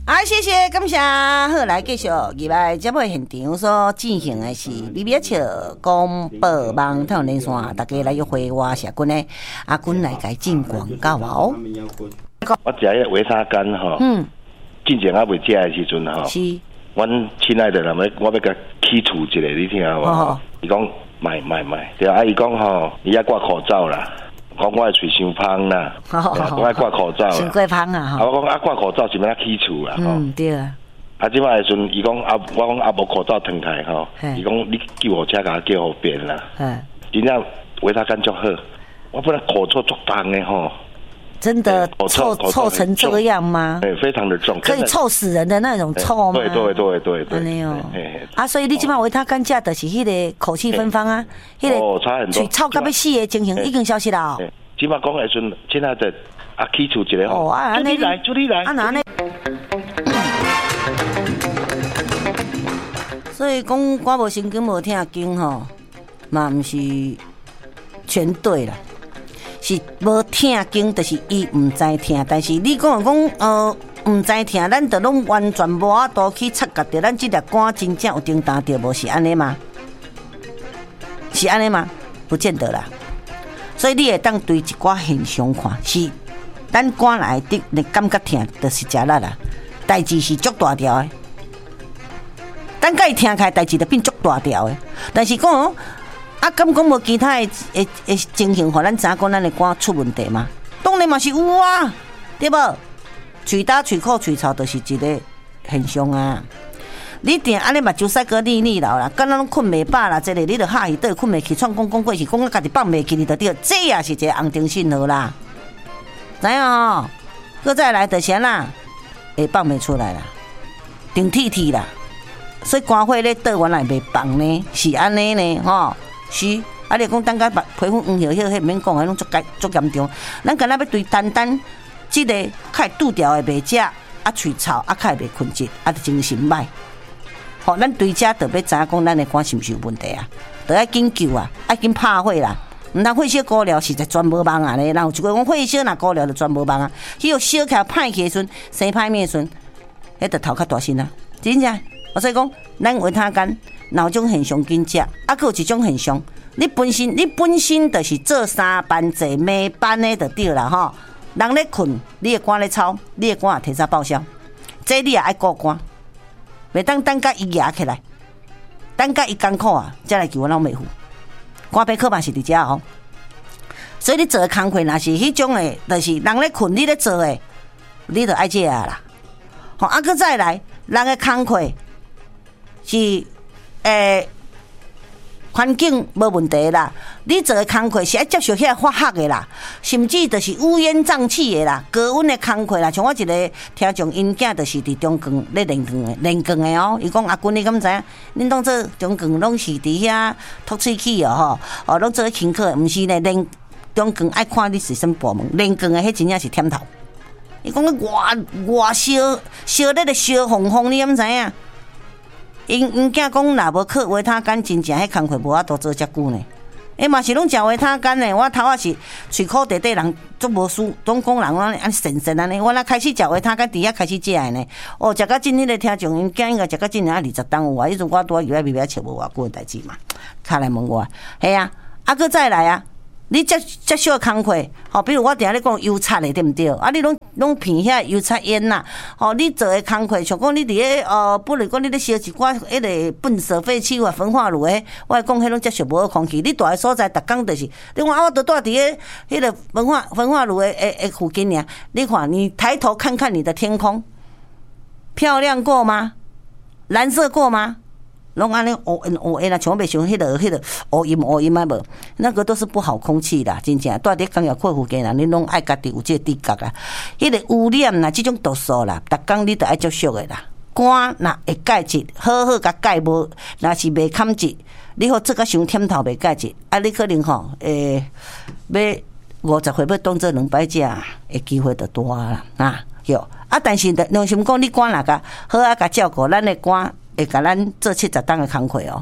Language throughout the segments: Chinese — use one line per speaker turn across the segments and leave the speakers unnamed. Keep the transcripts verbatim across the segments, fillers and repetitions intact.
啊，谢谢，感谢。好，来继续入来节目现场所进行的是美美笑广播网台湾连线，大家来约会我社君的阿君来改进广告哦。
我食迄维他干吼，嗯，进前还未食的时阵吼，是，阮亲爱的人，我要甲起厝一个，你听无？伊讲买买买，对啊，伊讲吼，你要挂口罩啦。讲我的嘴伤芳啦，我爱挂口罩啦，
伤过芳啊！
啊，我讲啊挂口罩是要起厝啦，
嗯对啊。
啊，即摆时阵，伊讲啊，我讲啊无口罩脱开吼，伊讲你救护车甲我叫后边啦，真正维他干足好，我本来口臭足重的吼。真的臭臭成这样吗？对，非常的重，可以臭死人的那种臭吗？对对对对对。没有啊，所以你即摆维他干食的是迄个口气芬芳啊，迄个哦差很多，臭到要死的情形已经消失了。即摆讲的时阵，现在的啊起厝一个吼，哦，你来，就你来，啊哪呢？所以讲我无神经无听经吼，嘛毋是全对啦。是无听经，就是伊唔知听。但是你讲讲呃唔知听，咱就拢完全无法度去察觉到咱这粒肝真正有叮当着无？是安尼吗？是安尼吗？不见得啦。所以你会当对一寡现象看，是咱肝内底你感觉听，就是食力啦。代志是足大条的，等甲伊听开，代志就变足大条的。但是讲。啊，敢讲无其他的诶诶情形，互咱知讲咱的肝出问题吗？当然嘛是有啊，对无？喙焦、喙苦、喙臭，就是一个现象啊。你定安尼目睭屎个腻腻流啦，敢若拢困袂饱啦，这个你着哈伊倒困袂去，创讲讲过是讲啊家己放袂起，你着对，这也是一个红灯信号啦。知影吼？搁再来就是啦，会放袂出来啦，顶铁铁啦，所以肝火咧倒原来袂放呢，是安尼呢，吼。是，啊！你讲等甲皮肤黄晓晓，迄免讲，迄拢足严足严重。咱敢若要对单单即个较拄调的袂食，啊喙臭，啊较袂困质，啊精神歹。吼，咱对遮特别知影讲咱的肝是毋是有问题啊？得爱紧救啊，爱紧拍火啦。毋通火烧膏料实在全无望啊咧。然后一个讲火烧若膏料就全无望啊。迄个烧起来歹起的时阵，生歹面的时阵，迄着头较大声啊。真正，所以讲咱维他干。哪种现象紧食，啊，还有一种现象，你本身你本身就是做三班坐暝班的就对啦吼。人咧困，你的肝咧操，你的肝也提早报销，这你也爱顾肝，袂当等甲伊压起来，等甲伊艰苦啊，才来求我老妹夫。肝病可嘛是伫遮哦，所以你做的工课若是迄种的，就是人咧困，你咧做的，你就爱这啊啦。吼，啊，搁再来，人的工课是。诶，环境无问题啦，你做的工课是爱接受遐化学的啦，甚至就是乌烟瘴气的啦，高温的工课啦。像我一个听众因囝就是伫中钢咧炼钢的，炼钢的哦。伊讲阿君，你敢知影？恁当做中钢拢是伫遐吐喙齿哦吼，哦，拢做轻课，毋是咧炼中钢爱看你是什么部门，炼钢的迄真正是忝头。伊讲你外外烧烧咧咧烧烘烘，你敢知影？因因囝讲，若无靠维他干，真正迄工课无法度做遮久呢。诶，嘛是拢食维他干呢。我头仔是喙苦地地人，足无输，总讲人安安神神安尼。我若开始食维他干，伫遐开始食的呢。哦，食到今迄个听众，因囝应该食到今年啊二十档有啊。迄阵我拄啊以为微微笑无偌久的代志嘛，敲来问我，系啊，啊搁再来啊。你接接小工课，吼，比如我定咧讲油漆的，对毋对？啊，你拢拢闻遐油漆烟呐，吼，你做的工课，像讲你伫咧呃，不如讲你咧烧一寡迄个粪扫废气或焚化炉诶，我讲迄拢接受无好空气。你住诶所在，逐工就是，你看啊，我都住伫咧迄个焚化焚化炉诶诶诶附近尔。你看，你抬头看看你的天空，漂亮过吗？蓝色过吗？拢安尼乌烟乌烟啦，像袂像迄个迄个乌阴乌阴啊无，那个都是不好空气啦，真正。住伫工业区附近啦，你拢爱家己有这个知觉啦。迄个污染啦，这种毒素啦，逐工你都爱接受的啦。肝若会解质，好好甲解无，若是袂堪质，你好做甲伤忝头袂解质，啊，你可能吼诶，要五十岁要当做两摆食，诶，机会就大啦啊，哟啊，但是良心讲，你肝若甲好啊甲照顾，咱的肝。会甲咱做七十档的工课哦，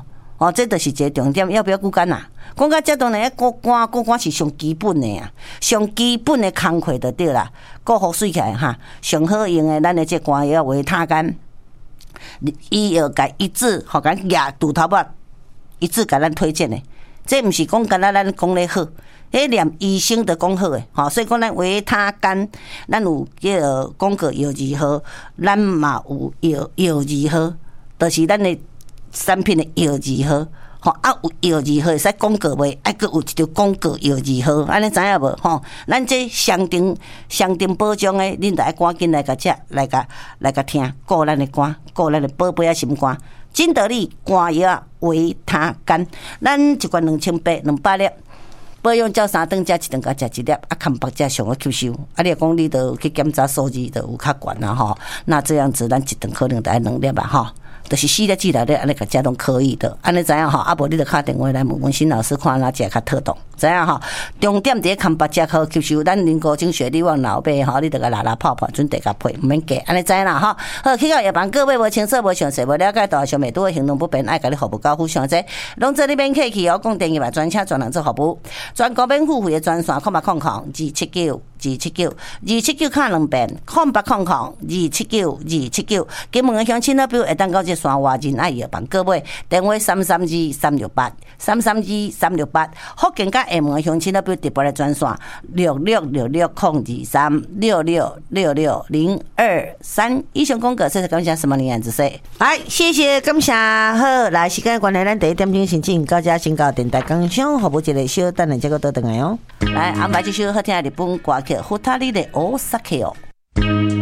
哦，这就是一个重点，要不要骨干呐？讲到这当然，骨干骨干是上基本的啊，上基本的工课就对啦。顾好水起来哈，上好用的咱的这肝药维他肝，伊要甲一致，互咱压肚头巴，一致甲咱推荐的。这毋是讲干那咱讲咧好，迄连医生都讲好诶，吼，所以讲咱维他肝，咱有迄个讲过药字号，咱嘛有药药字号，就是咱的产品的药字号，吼啊有药字号会使广告袂，还佫有一条广告药字号，安尼知影无？吼，咱这上定上定保障诶，恁着爱赶紧来甲食，来甲来甲听，顾咱的肝，顾咱的宝贝啊心肝。金得利肝药维他肝，咱一罐两千八两百粒，保养照三顿，食一顿，甲食一粒，啊，看白才上个吸收。啊，你讲你都去检查数字，都有较悬啦吼。那这样子，咱一顿可能得爱两粒吧吼。就是四粒、几粒的，安尼个食拢可以的。安尼知影吼，啊无你着打电话来问问新老师，看哪食较妥当，知影吼。重点伫看白食好吸收，咱人工精血你往老爸吼，你着甲拉拉泡泡，准地甲配，毋免加，安尼知啦吼。好，去到药房，各位无清楚、无详细、无了解到，上面拄个行动不便，爱甲你服务交付上济，拢做你免客气哦。讲电话专车专人做服务，全国免付费的专线，空八空空二七九二七九二七九卡两遍，空八空空二七九二七九。金门的乡亲那边会当到这山外人爱药房，各位电话三三二三六八三三二三六八。福建甲厦门的乡亲那边直播的专线六六六六空二三六六六六零二三。以上广告，谢谢感谢什么林子说，来谢谢感谢。好，来时间关系，咱第一点钟先进到这先到电台工商服务一个小等下再个倒转来哦。来安排这首好听的日本歌曲《ふたりで大酒を》。